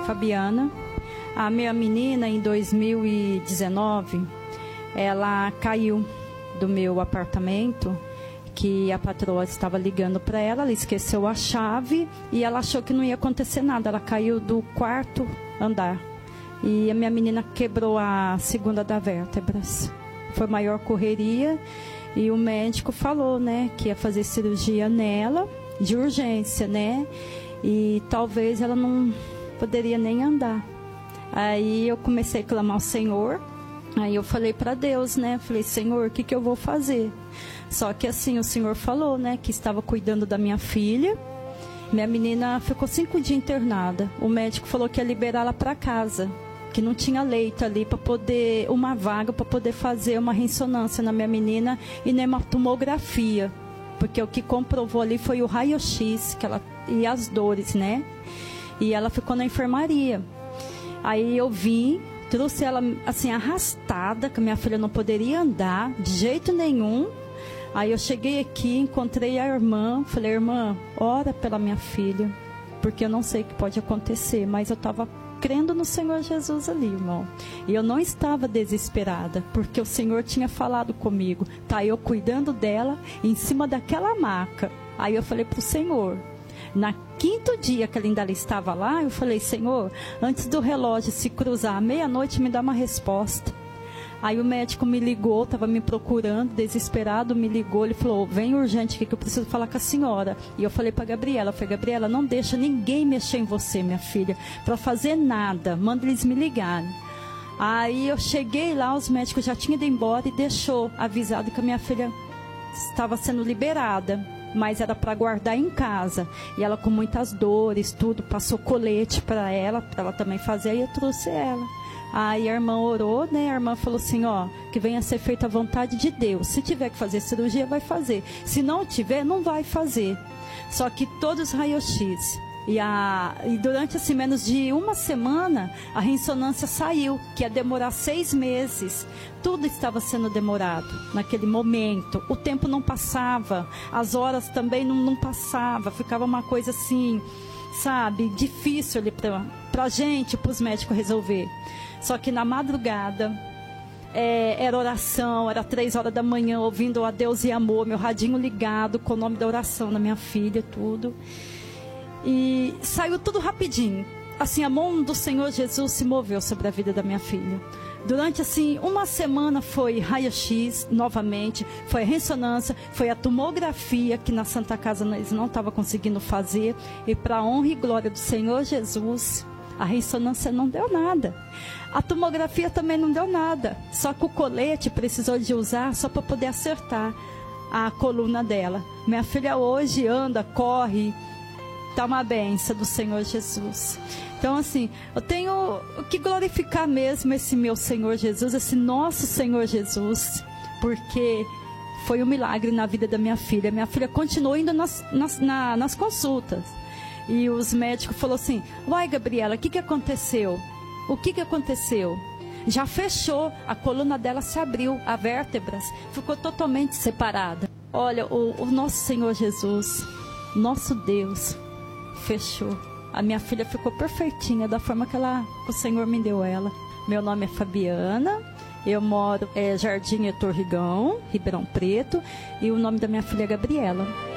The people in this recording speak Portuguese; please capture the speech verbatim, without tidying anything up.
Fabiana. A minha menina, em dois mil e dezenove, ela caiu do meu apartamento, que a patroa estava ligando para ela, ela esqueceu a chave e ela achou que não ia acontecer nada. Ela caiu do quarto andar e a minha menina quebrou a segunda das vértebras. Foi maior correria e o médico falou, né, que ia fazer cirurgia nela, de urgência, né, e talvez ela não poderia nem andar. Aí eu comecei a clamar ao Senhor, aí eu falei para Deus, né, falei, Senhor, o que que eu vou fazer? Só que assim, o Senhor falou, né, que estava cuidando da minha filha. Minha menina ficou cinco dias internada. O médico falou que ia liberar ela para casa, que não tinha leito ali para poder, uma vaga para poder fazer uma ressonância na minha menina e nem uma tomografia, porque o que comprovou ali foi o raio-x que ela, e as dores, né? E ela ficou na enfermaria. Aí eu vim, trouxe ela assim arrastada, que minha filha não poderia andar de jeito nenhum. Aí eu cheguei aqui, encontrei a irmã, falei, irmã, ora pela minha filha, porque eu não sei o que pode acontecer, mas eu estava crendo no Senhor Jesus ali, irmão. E eu não estava desesperada, porque o Senhor tinha falado comigo. Tá, eu cuidando dela, em cima daquela maca. Aí eu falei para o Senhor, na quinto dia que ela ainda estava lá, eu falei, Senhor, antes do relógio se cruzar à meia-noite, me dá uma resposta. Aí o médico me ligou, estava me procurando, desesperado, me ligou, ele falou, vem urgente aqui que eu preciso falar com a senhora. E eu falei para a Gabriela, eu falei, Gabriela, não deixa ninguém mexer em você, minha filha, para fazer nada, manda eles me ligarem. Aí eu cheguei lá, os médicos já tinham ido embora e deixou avisado que a minha filha estava sendo liberada, mas era para guardar em casa. E ela com muitas dores, tudo, passou colete para ela, para ela também fazer, e eu trouxe ela. Aí a irmã orou, né? A irmã falou assim, ó, que venha a ser feita a vontade de Deus. Se tiver que fazer cirurgia, vai fazer. Se não tiver, não vai fazer. Só que todos os raio-x. E, a, e durante assim, menos de uma semana, a ressonância saiu, que ia demorar seis meses. Tudo estava sendo demorado naquele momento. O tempo não passava, as horas também não, não passavam. Ficava uma coisa assim, sabe, difícil ali para a gente, para os médicos resolver. Só que na madrugada, é, era oração, era três horas da manhã, ouvindo a Deus e amor, meu radinho ligado com o nome da oração na minha filha, tudo. E saiu tudo rapidinho. Assim, a mão do Senhor Jesus se moveu sobre a vida da minha filha. Durante, assim, uma semana foi raio-x novamente, foi a ressonância, foi a tomografia, que na Santa Casa eles não estavam conseguindo fazer. E para a honra e glória do Senhor Jesus, a ressonância não deu nada. A tomografia também não deu nada. Só que o colete precisou de usar só para poder acertar a coluna dela. Minha filha hoje anda, corre, está uma bênção do Senhor Jesus. Então assim, eu tenho que glorificar mesmo esse meu Senhor Jesus, esse nosso Senhor Jesus, porque foi um milagre na vida da minha filha. Minha filha continuou indo nas, nas, na, nas consultas. E os médicos falaram assim, vai Gabriela, o que, que aconteceu? O que, que aconteceu? Já fechou, a coluna dela se abriu, as vértebras ficou totalmente separada. Olha, o, o nosso Senhor Jesus, nosso Deus, fechou. A minha filha ficou perfeitinha, da forma que ela, o Senhor me deu ela. Meu nome é Fabiana, eu moro é, Jardim Etorrigão, Ribeirão Preto, e o nome da minha filha é Gabriela.